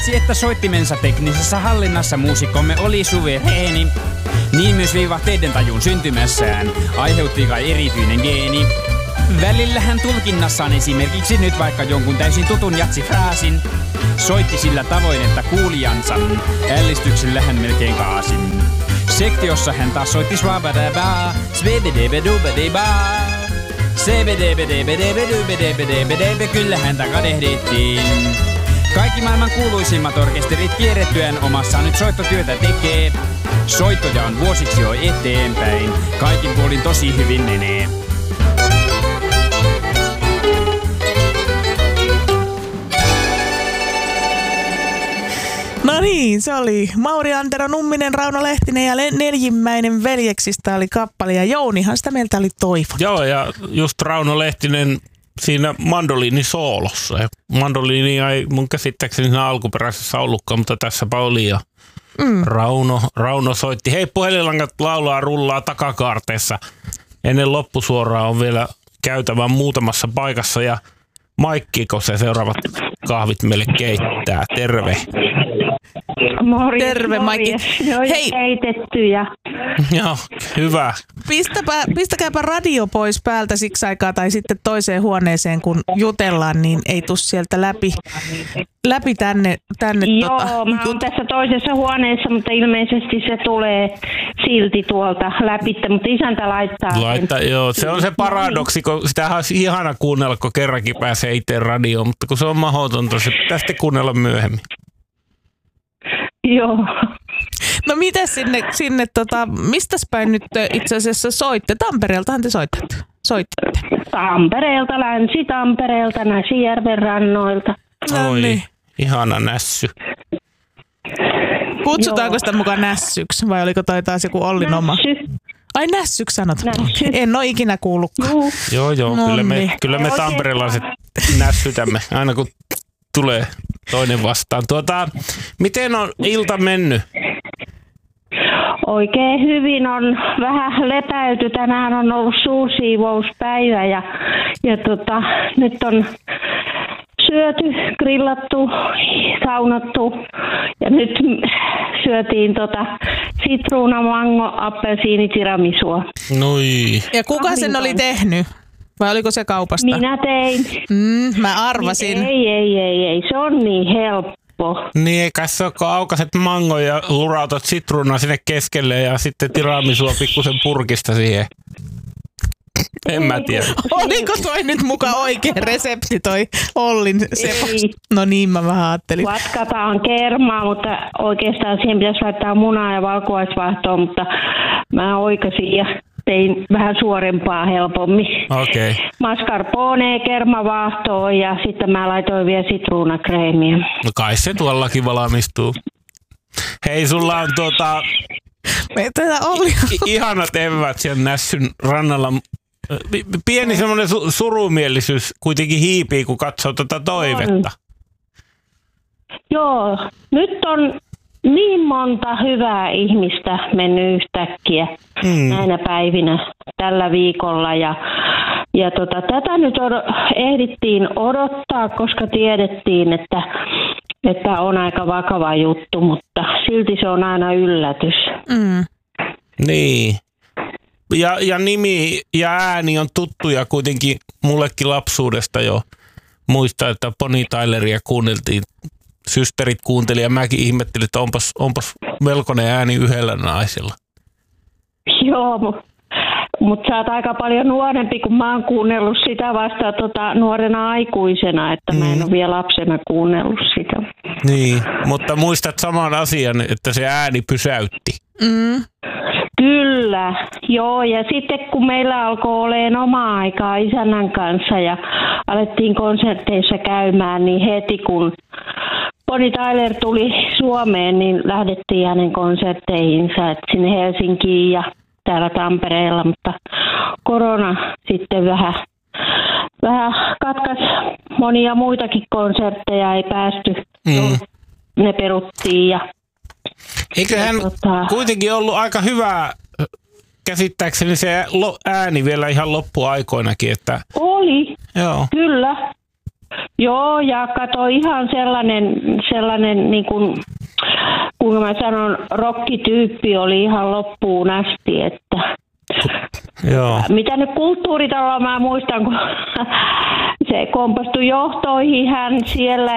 Että soittimensa teknisessä hallinnassa muusikkomme oli suvereeni. Niin myös vivahteiden tajun syntymässään aiheutti kai erityinen geeni. Välillä hän tulkinnassaan esimerkiksi nyt vaikka jonkun täysin tutun jatsifraasin soitti sillä tavoin, että kuulijansa ällistyksellä hän melkein kaasin. Sektiossa hän taas soitti swabadabaa, svebedebedubedebaa. Sebedebedebedebedebedebedebe, kyllä häntä kadehdittiin. Kaikki maailman kuuluisimmat orkesterit kierrettyään omassa nyt soittotyötä tekee. Soittoja on vuosiksi jo eteenpäin, kaikin puolin tosi hyvin menee. No niin, se oli Mauri Antero Numminen, Rauno Lehtinen ja Neljimmäinen veljeksistä oli kappale ja Jounihan sitä meiltä oli toivonut. Joo, ja just Rauno Lehtinen siinä mandoliinisoolossa. Mandoliinia ei mun käsittääkseni siinä alkuperäisessä ollutkaan, mutta tässäpä oli ja Rauno soitti. Hei, puhelinlangat laulaa rullaa takakaarteessa. Ennen loppusuoraa on vielä käytävä muutamassa paikassa ja Maikkiko se seuraavat kahvit meille keittää. Terve. Morjes, Terve, Maikki. Hei. Keitettyjä. Joo, hyvä. Pistäkääpä radio pois päältä siksi aikaa tai sitten toiseen huoneeseen, kun jutellaan, niin ei tuu sieltä läpi tänne. Joo, mä oon tässä toisessa huoneessa, mutta ilmeisesti se tulee silti tuolta läpi, mutta isäntä laittaa sen. Joo, se on se paradoksi, kun sitähän olisi ihana kuunnella, kun kerrankin pääsee itse radioon, mutta kun se on mahdotonta, se pitää sitten kuunnella myöhemmin. Joo. No miten sinne mistäs päin nyt itse asiassa soitte? Tampereeltahan te soititte. Tampereelta, Länsi-Tampereelta, Näsijärven rannoilta. Oi, niin. Ihana nässy. Kutsutaanko sitä mukaan nässyksi vai oliko toi taas joku Ollin oma? Ai nässyksi sanot? Nässy. En ole ikinä kuullutkaan. Joo, no kyllä me tamperelaiset nässytämme aina kun tulee toinen vastaan. Miten on ilta mennyt? Oikein hyvin, on vähän lepäyty. Tänään on ollut suursiivouspäivä ja nyt on syöty, grillattu, saunattu ja nyt syötiin sitruuna, mango, appelsiini, tiramisua. Noi. Ja kuka sen oli tehnyt? Vai oliko se kaupasta? Minä tein. Mä arvasin. Ei, se on niin helppo. Niin, eikä se ole, kun aukaset mangon ja lurautat sitruunaa sinne keskelle ja sitten tiramisua pikkusen purkista siihen. En mä tiedä. Oliko toi nyt muka oikea resepti toi Ollin sepas? No niin, mä vähän ajattelin. Vatkataan kermaa, mutta oikeastaan siihen pitäisi laittaa munaa ja valkuaisvaahtoa, mutta mä oikasin ja tein vähän suorempaa helpommin. Okei. Mascarpone, kermavaahtoa ja sitten mä laitoin vielä sitruunakreemiä. No kai se tuollakin valmistuu. Hei, sulla on ihanat evät siellä Nässyn rannalla. Pieni semmoinen surumielisyys kuitenkin hiipii, kun katsoo tätä toivetta. Joo, nyt on niin monta hyvää ihmistä mennyt yhtäkkiä näinä päivinä tällä viikolla ja tätä nyt ehdittiin odottaa, koska tiedettiin, että on aika vakava juttu, mutta silti se on aina yllätys. Niin. Ja nimi ja ääni on tuttuja kuitenkin mullekin lapsuudesta jo. Muistan, että Bonnie Tyleria kuunneltiin. Systerit kuunteli ja mäkin ihmettelin, että onpas melkoinen ääni yhdellä naisella. Joo, mutta sä oot aika paljon nuorempi, kun mä oon kuunnellut sitä vasta nuorena aikuisena, että mä en ole vielä lapsena kuunnellut sitä. Niin, mutta muistat saman asian, että se ääni pysäytti. Kyllä, joo, ja sitten kun meillä alkoi olemaan omaa aikaa isännän kanssa ja alettiin konserteissa käymään, niin heti kun Bonnie Tyler tuli Suomeen, niin lähdettiin hänen konsertteihinsa, että sinne Helsinkiin ja täällä Tampereella, mutta korona sitten vähän katkaisi monia muitakin konsertteja, ei päästy, ne peruttiin ja eiköhän kuitenkin ollut aika hyvä, käsittääkseni se ääni vielä ihan loppuaikoinakin, että oli, joo. Kyllä. Joo, ja kato ihan sellainen niin kuin, kuinka mä sanon, rockityyppi oli ihan loppuun asti, että Joo. mitä nyt kulttuuritaloa mä muistan, kun se kompastui johtoihin hän siellä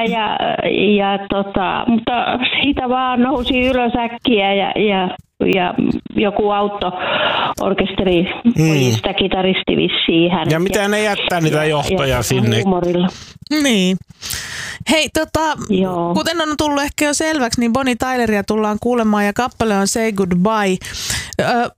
mutta siitä vaan nousi ylös äkkiä ja joku auto-orkesteri sitä kitaristi vissiin hänet. Ja mitä ne jättää niitä johtoja sinne? Huumorilla. Niin. Hei, kuten on tullut ehkä jo selväksi, niin Bonnie Tyleria tullaan kuulemaan ja kappale on Say Goodbye.